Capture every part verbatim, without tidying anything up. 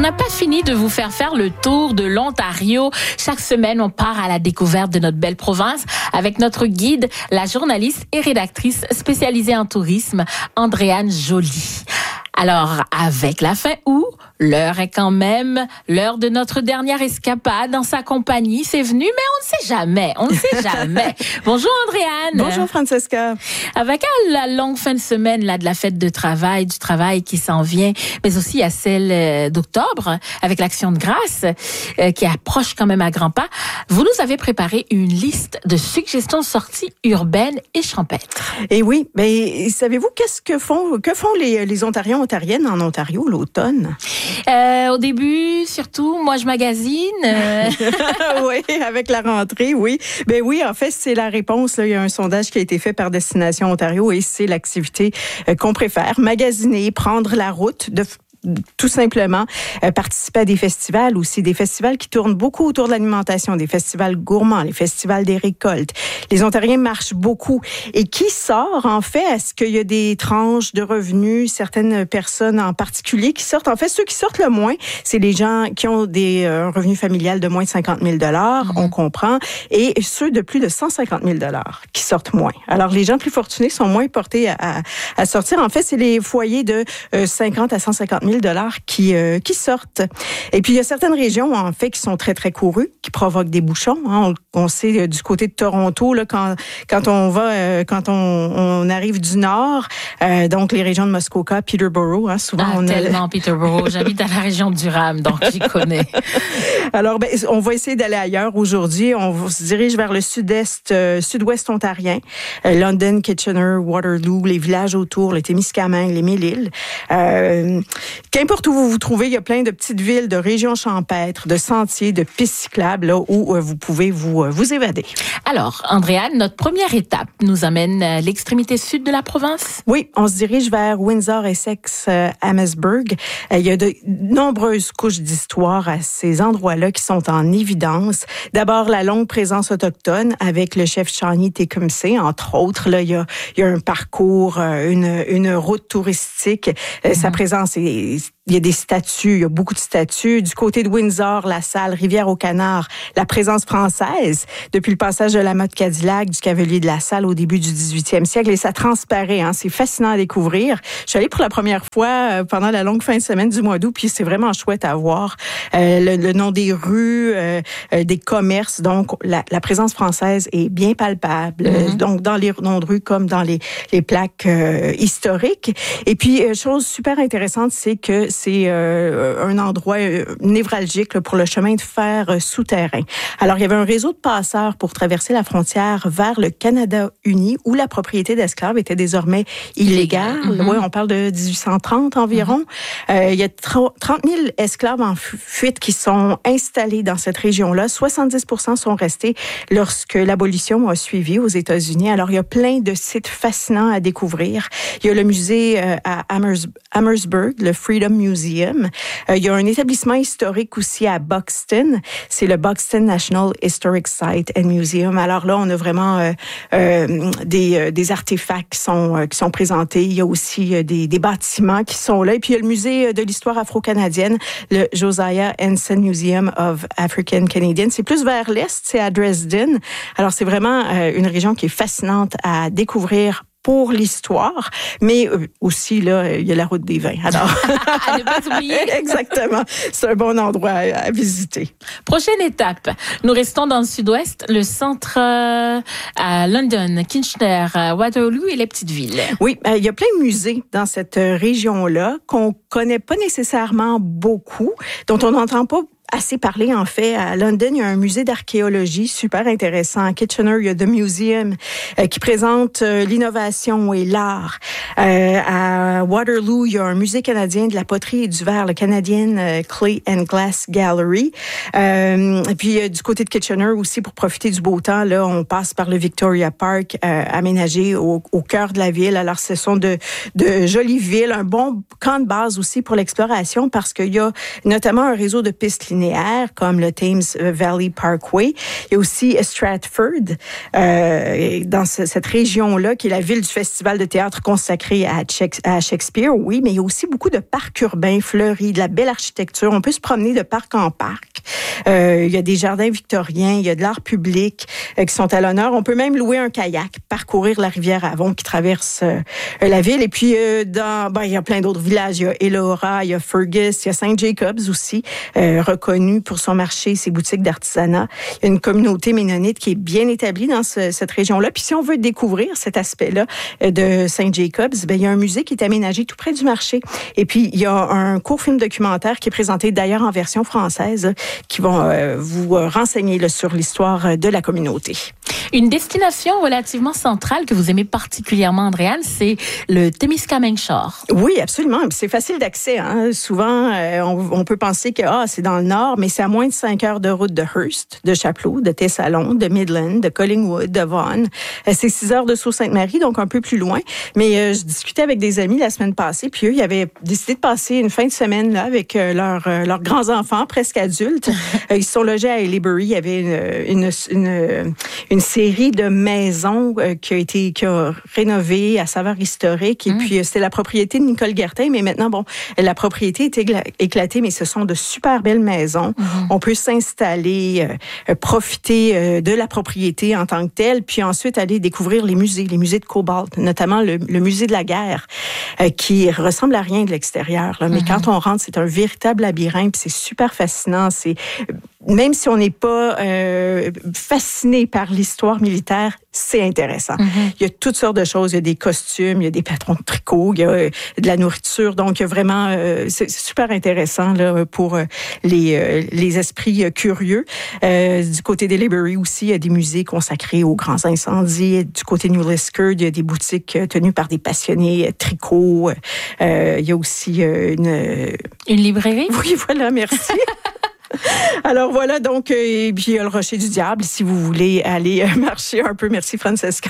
n'a pas fini de vous faire faire le tour de l'Ontario. Chaque semaine, on part à la découverte de notre belle province avec notre guide, la journaliste et rédactrice spécialisée en tourisme, Andréane Joly. Alors, avec la fin août, l'heure est quand même l'heure de notre dernière escapade dans sa compagnie. C'est venu, mais on ne sait jamais. On ne sait jamais. Bonjour, Andréane. Bonjour, Francesca. Avec la longue fin de semaine là, de la fête de travail, du travail qui s'en vient, mais aussi à celle d'octobre, avec l'Action de grâce, euh, qui approche quand même à grands pas, vous nous avez préparé une liste de suggestions de sorties urbaines et champêtres. Et oui, mais savez-vous qu'est-ce que font, que font les, les Ontariens, Ontariennes en Ontario l'automne? Euh, au début, surtout, moi, je magasine. Euh... oui, avec la rentrée, oui. Ben oui, en fait, c'est la réponse. Là. Il y a un sondage qui a été fait par Destination Ontario et c'est l'activité euh, qu'on préfère. Magasiner, prendre la route, de tout simplement euh, participer à des festivals aussi, des festivals qui tournent beaucoup autour de l'alimentation, des festivals gourmands, les festivals des récoltes. Les Ontariens marchent beaucoup. Et qui sort, en fait? Est-ce qu'il y a des tranches de revenus, certaines personnes en particulier qui sortent? En fait, ceux qui sortent le moins, c'est les gens qui ont des euh, revenus familiales de moins de cinquante mille dollars, mm-hmm. on comprend, et ceux de plus de cent cinquante mille dollars qui sortent moins. Alors, les gens plus fortunés sont moins portés à, à, à sortir. En fait, c'est les foyers de euh, cinquante à cent cinquante mille dollars qui euh, qui sortent. Et puis il y a certaines régions en fait qui sont très très courues, qui provoquent des bouchons. Hein. On, on sait euh, du côté de Toronto là quand quand on va euh, quand on, on arrive du nord, euh, donc les régions de Muskoka, Peterborough, hein, souvent ah, on tellement a... Peterborough. J'habite dans la région du Durham, donc j'y connais. Alors ben on va essayer d'aller ailleurs aujourd'hui. On se dirige vers le sud-est, euh, sud-ouest ontarien, euh, London, Kitchener, Waterloo, les villages autour, le Témiscamingue, les Mille-Îles. Euh, Qu'importe où vous vous trouvez, il y a plein de petites villes, de régions champêtres, de sentiers, de pistes cyclables là, où euh, vous pouvez vous, euh, vous évader. Alors, Andréane, notre première étape nous amène à l'extrémité sud de la province? Oui, on se dirige vers Windsor, Essex, euh, Amherstburg. Euh, il y a de nombreuses couches d'histoire à ces endroits-là qui sont en évidence. D'abord, la longue présence autochtone avec le chef Shawnee Tecumseh, entre autres. Là, il y a, il y a un parcours, euh, une, une route touristique. Euh, mm-hmm. Sa présence est il y a des statues, il y a beaucoup de statues. Du côté de Windsor, la salle Rivière-au-Canard, la présence française depuis le passage de la mode Cadillac, du Cavalier de la Salle au début du dix-huitième siècle. Et ça transparaît, hein, c'est fascinant à découvrir. Je suis allée pour la première fois euh, pendant la longue fin de semaine du mois d'août, puis c'est vraiment chouette à voir. Euh, le, le nom des rues, euh, euh, des commerces. Donc, la, la présence française est bien palpable. Mm-hmm. Euh, donc, dans les noms de rues comme dans les, les plaques euh, historiques. Et puis, euh, chose super intéressante, c'est que c'est euh, un endroit euh, névralgique là, pour le chemin de fer euh, souterrain. Alors, il y avait un réseau de passeurs pour traverser la frontière vers le Canada uni, où la propriété d'esclaves était désormais illégale. Mm-hmm. Oui, on parle de dix-huit cent trente environ. Mm-hmm. Euh, il y a trente mille esclaves en fuite qui sont installés dans cette région-là. soixante-dix pour cent sont restés lorsque l'abolition a suivi aux États-Unis. Alors, il y a plein de sites fascinants à découvrir. Il y a le musée euh, à Amhers- Amherstburg, le Freedom Museum. Euh, il y a un établissement historique aussi à Buxton. C'est le Buxton National Historic Site and Museum. Alors là, on a vraiment euh, euh, des, euh, des artefacts qui sont, euh, qui sont présentés. Il y a aussi euh, des, des bâtiments qui sont là. Et puis, il y a le musée de l'histoire afro-canadienne, le Josiah Henson Museum of African Canadians. C'est plus vers l'est, c'est à Dresden. Alors, c'est vraiment euh, une région qui est fascinante à découvrir pour l'histoire, mais aussi, là, il y a la route des vins. Alors, à ne pas oublier. Exactement. C'est un bon endroit à, à visiter. Prochaine étape. Nous restons dans le sud-ouest, le centre euh, à London, Kitchener, Waterloo et les petites villes. Oui, euh, il y a plein de musées dans cette région-là qu'on connaît pas nécessairement beaucoup, dont on n'entend pas assez parlé, en fait. À London, il y a un musée d'archéologie super intéressant. À Kitchener, il y a The Museum euh, qui présente euh, l'innovation et l'art. Euh, à Waterloo, il y a un musée canadien de la poterie et du verre, le Canadian euh, Clay and Glass Gallery. Euh, et puis, euh, du côté de Kitchener aussi, pour profiter du beau temps, là, on passe par le Victoria Park, euh, aménagé au, au cœur de la ville. Alors, ce sont de, de jolies villes, un bon camp de base aussi pour l'exploration parce qu'il y a notamment un réseau de pistes linéaires linéaires comme le Thames Valley Parkway. Il y a aussi Stratford, euh, dans ce, cette région-là, qui est la ville du festival de théâtre consacré à, à Shakespeare, oui, mais il y a aussi beaucoup de parcs urbains fleuris, de la belle architecture. On peut se promener de parc en parc. Euh, il y a des jardins victoriens, il y a de l'art public euh, qui sont à l'honneur. On peut même louer un kayak, parcourir la rivière Avon qui traverse euh, la ville. Et puis, euh, dans, ben, il y a plein d'autres villages. Il y a Elora, il y a Fergus, il y a Saint Jacobs aussi, euh, reconnu pour son marché, ses boutiques d'artisanat. Il y a une communauté ménonite qui est bien établie dans ce, cette région-là. Puis, si on veut découvrir cet aspect-là euh, de Saint Jacobs, ben, il y a un musée qui est aménagé tout près du marché. Et puis, il y a un court film documentaire qui est présenté d'ailleurs en version française qui vont euh, vous euh, renseigner là, sur l'histoire de la communauté. Une destination relativement centrale que vous aimez particulièrement, Andréane, c'est le Témiscamingue Shore. Oui, absolument. C'est facile d'accès. Hein. Souvent, euh, on, on peut penser que ah, c'est dans le nord, mais c'est à moins de cinq heures de route de Hearst, de Chapleau, de Thessalon, de Midland, de Collingwood, de Vaughan. Euh, c'est six heures de Sault-Sainte-Marie, donc un peu plus loin. Mais euh, je discutais avec des amis la semaine passée, puis eux, ils avaient décidé de passer une fin de semaine là avec euh, leurs euh, leurs grands-enfants, presque adultes. euh, ils se sont logés à Haileybury. Il y avait une, une, une, une série de maisons euh, qui a été qui a rénové à saveur historique. Et mmh. puis, euh, c'était la propriété de Nicole Guertin. Mais maintenant, bon, la propriété est égla- éclatée, mais ce sont de super belles maisons. Mmh. On peut s'installer, euh, profiter euh, de la propriété en tant que telle, puis ensuite aller découvrir les musées, les musées de cobalt, notamment le, le musée de la guerre, euh, qui ressemble à rien de l'extérieur. Là. Mais mmh. quand on rentre, c'est un véritable labyrinthe, puis c'est super fascinant. C'est même si on n'est pas euh, fasciné par l'histoire militaire, c'est intéressant. Mm-hmm. Il y a toutes sortes de choses. Il y a des costumes, il y a des patrons de tricot, il y a euh, de la nourriture. Donc, il y a vraiment, euh, c'est, c'est super intéressant là, pour euh, les, euh, les esprits euh, curieux. Euh, du côté des Haileybury aussi, il y a des musées consacrés aux grands incendies. Du côté de New Liskeard, il y a des boutiques euh, tenues par des passionnés euh, tricot. Euh, il y a aussi euh, une... Une librairie? Oui, voilà, merci. Alors voilà, donc, euh, et puis il y a le Rocher du Diable, si vous voulez aller euh, marcher un peu. Merci, Francesca.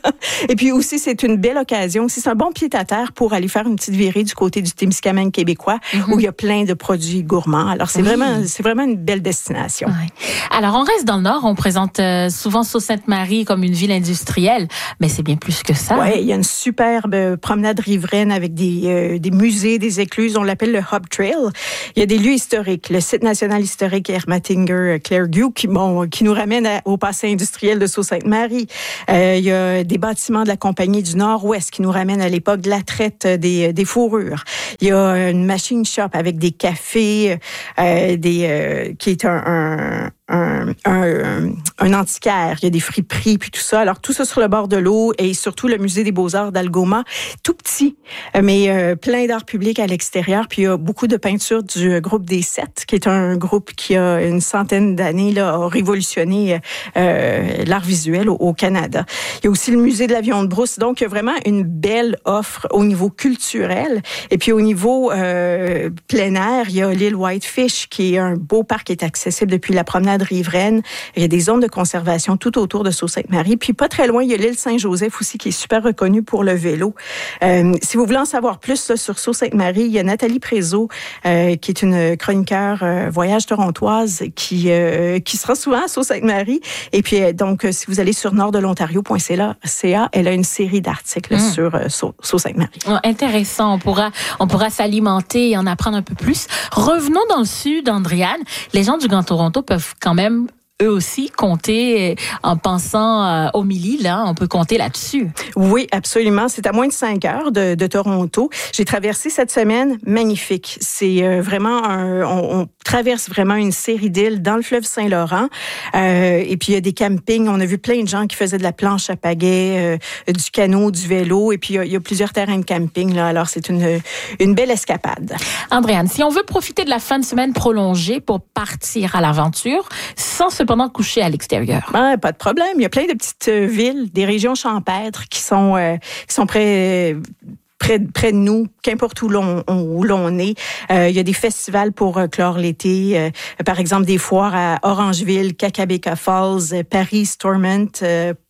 Et puis aussi, c'est une belle occasion. C'est un bon pied-à-terre pour aller faire une petite virée du côté du Témiscamingue québécois, mm-hmm. où il y a plein de produits gourmands. Alors, c'est, oui. vraiment, c'est vraiment une belle destination. Oui. Alors, on reste dans le Nord. On présente euh, souvent Sault-Sainte-Marie comme une ville industrielle, mais c'est bien plus que ça. Oui, il y a une superbe promenade riveraine avec des, euh, des musées, des écluses. On l'appelle le Hub Trail. Il y a des lieux historiques. Le site national historique historique Ermatinger Clairview qui bon qui nous ramène à, au passé industriel de Sault-Sainte-Marie. Euh, il y a des bâtiments de la Compagnie du Nord-Ouest qui nous ramènent à l'époque de la traite des des fourrures. Il y a une machine shop avec des cafés, euh, des euh, qui est un, un Un, un, un antiquaire, il y a des friperies, puis tout ça. Alors, tout ça sur le bord de l'eau et surtout le musée des Beaux-Arts d'Algoma, tout petit, mais euh, plein d'art public à l'extérieur. Puis, il y a beaucoup de peintures du groupe des Sept, qui est un groupe qui a une centaine d'années là, a révolutionné euh, l'art visuel au, au Canada. Il y a aussi le musée de l'avion de brousse. Donc, il y a vraiment une belle offre au niveau culturel. Et puis, au niveau euh, plein air, il y a l'île Whitefish, qui est un beau parc qui est accessible depuis la promenade riveraine. Il y a des zones de conservation tout autour de Sault-Sainte-Marie. Puis pas très loin, il y a l'île Saint-Joseph aussi qui est super reconnue pour le vélo. Euh, si vous voulez en savoir plus là, sur Sault-Sainte-Marie, il y a Nathalie Prézot euh, qui est une chroniqueur euh, voyage torontoise qui euh, qui sera souvent à Sault-Sainte-Marie. Et puis euh, donc si vous allez sur nord de l'ontario point c a, elle a une série d'articles mmh. sur euh, Sault-Sainte-Marie. Oh, intéressant. On pourra on pourra s'alimenter et en apprendre un peu plus. Revenons dans le sud, Andréane. Les gens du Grand Toronto peuvent quand même eux aussi compter en pensant euh, au Mili, là, on peut compter là-dessus. Oui, absolument. C'est à moins de cinq heures de, de Toronto. J'ai traversé cette semaine, magnifique. C'est euh, vraiment un, on, on traverse vraiment une série d'îles dans le fleuve Saint-Laurent. Euh, et puis il y a des campings. On a vu plein de gens qui faisaient de la planche à pagaie, euh, du canot, du vélo. Et puis il y a, il y a plusieurs terrains de camping là. Alors c'est une une belle escapade. Andréane, si on veut profiter de la fin de semaine prolongée pour partir à l'aventure, sans cependant coucher à l'extérieur. Ah, pas de problème. Il y a plein de petites villes, des régions champêtres qui sont euh, qui sont près près, près de nous, qu'importe où l'on, où l'on est. Euh, il y a des festivals pour euh, clore l'été. Euh, par exemple, des foires à Orangeville, Kakabeka Falls, Paris, Stormont, euh,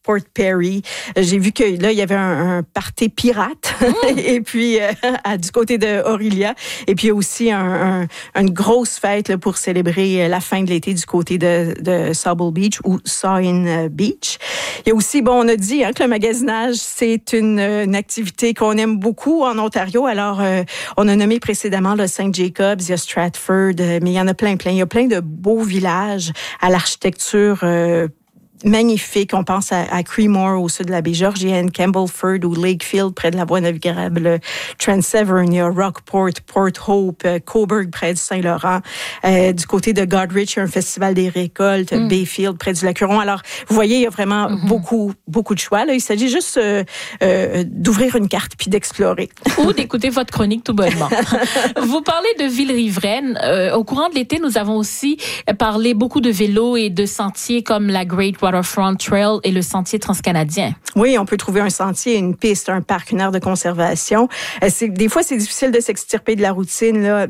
Port Perry. J'ai vu que là, il y avait un, un party pirate. Mmh. Et puis, euh, à, du côté de Orillia. Et puis, il y a aussi un, un, une grosse fête là, pour célébrer la fin de l'été du côté de, de Sauble Beach ou Sawin Beach. Il y a aussi, bon, on a dit hein, que le magasinage, c'est une, une activité qu'on aime beaucoup en Ontario. Alors, euh, on a nommé précédemment le Saint Jacobs, il y a Stratford, mais il y en a plein, plein. Il y a plein de beaux villages à l'architecture euh, magnifique. On pense à, à Creemore au sud de la baie Georgienne, Campbellford ou Lakefield près de la voie navigable Trans-Severn, il y a Rockport, Port Hope, Cobourg près du Saint-Laurent. Euh, du côté de Goderich, il y a un festival des récoltes, mm. Bayfield près du lac Huron. Alors, vous voyez, il y a vraiment mm-hmm. beaucoup, beaucoup de choix. Là, il s'agit juste euh, euh, d'ouvrir une carte puis d'explorer. Ou d'écouter votre chronique tout bonnement. Vous parlez de ville riveraine. Euh, au courant de l'été, nous avons aussi parlé beaucoup de vélos et de sentiers comme la Great Waterfront Trail et le sentier transcanadien. Oui, on peut trouver un sentier, une piste, un parc, une aire de conservation. C'est, des fois, c'est difficile de s'extirper de la routine, là.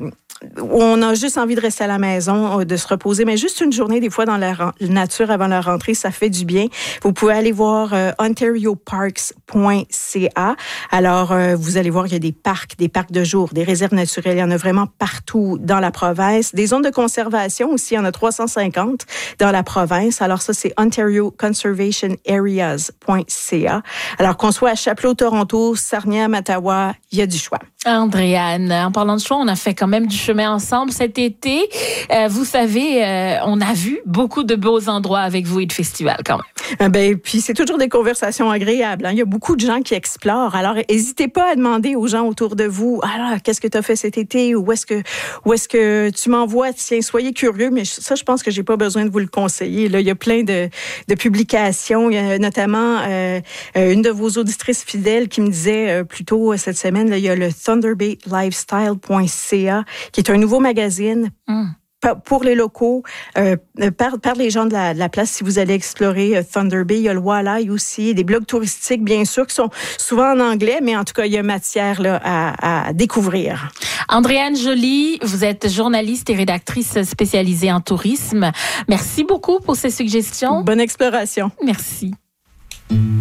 On a juste envie de rester à la maison, de se reposer, mais juste une journée, des fois, dans la nature avant la rentrée, ça fait du bien. Vous pouvez aller voir euh, ontario parks point c a. Alors, euh, vous allez voir qu'il y a des parcs, des parcs de jour, des réserves naturelles. Il y en a vraiment partout dans la province. Des zones de conservation aussi, il y en a trois cent cinquante dans la province. Alors, ça, c'est ontario conservation areas point c a. Alors, qu'on soit à Chapleau, Toronto, Sarnia, Mattawa, il y a du choix. Andréane, en parlant de choix, on a fait quand même du chemin ensemble cet été. Euh, vous savez, euh, on a vu beaucoup de beaux endroits avec vous et de festivals quand même. Ben, puis c'est toujours des conversations agréables. Hein. Il y a beaucoup de gens qui explorent. Alors, n'hésitez pas à demander aux gens autour de vous, alors, qu'est-ce que tu as fait cet été? Où est-ce que, où est-ce que tu m'envoies? Tiens, soyez curieux, mais ça, je pense que j'ai pas besoin de vous le conseiller. Là, il y a plein de, de publications. Il y a notamment euh, une de vos auditrices fidèles qui me disait euh, plus tôt cette semaine, là, il y a le thunder bay lifestyle point c a qui est un nouveau magazine mm. pour les locaux, euh, par, par les gens de la, de la place. Si vous allez explorer euh, Thunder Bay, il y a le Walleye aussi, des blogs touristiques, bien sûr, qui sont souvent en anglais, mais en tout cas, il y a matière là, à, à découvrir. Andréane Joly, vous êtes journaliste et rédactrice spécialisée en tourisme. Merci beaucoup pour ces suggestions. Bonne exploration. Merci.